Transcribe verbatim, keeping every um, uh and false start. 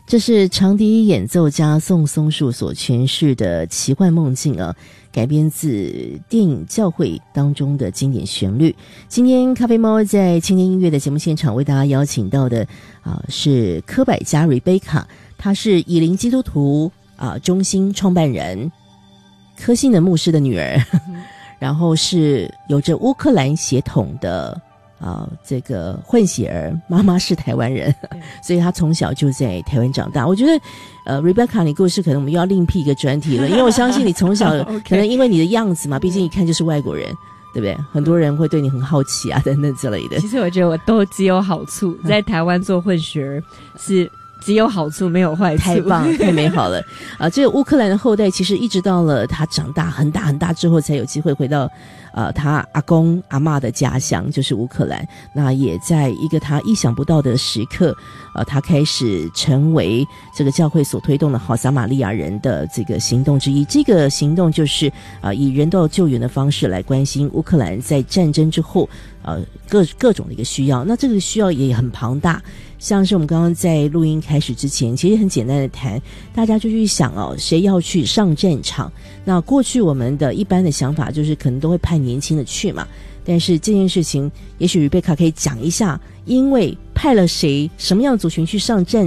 这是长笛演奏家宋松树所诠释的奇幻梦境啊，改编自电影《教会》当中的经典旋律。今天咖啡猫在青年音乐的节目现场为大家邀请到的啊是柯百嘉 Rebecca， 她是以灵基督徒啊中心创办人，柯信的牧师的女儿，然后是有着乌克兰血统的啊，这个混血儿，妈妈是台湾人，所以他从小就在台湾长大。我觉得，呃 ，Rebecca， 你故事可能我们又要另辟一个专题了，因为我相信你从小可能因为你的样子嘛，毕竟一看就是外国人，对不对？很多人会对你很好奇啊，等等之类的。 其实我觉得我都只有好处，在台湾做混血儿是只有好处没有坏处， 太棒了，太美好了啊！这个乌克兰的后代其实一直到了他长大很大很大之后，才有机会回到呃他阿公阿嬷的家乡，就是乌克兰。那也在一个他意想不到的时刻，呃，他开始成为这个教会所推动的好撒玛利亚人的这个行动之一。这个行动就是啊、呃，以人道救援的方式来关心乌克兰在战争之后呃各各种的一个需要。那这个需要也很庞大。像是我们刚刚在录音开始之前，其实很简单的谈，大家就去想哦，谁要去上战场？那过去我们的一般的想法就是可能都会派年轻的去嘛，但是这件事情，也许Rebecca可以讲一下，因为派了谁，什么样的族群去上战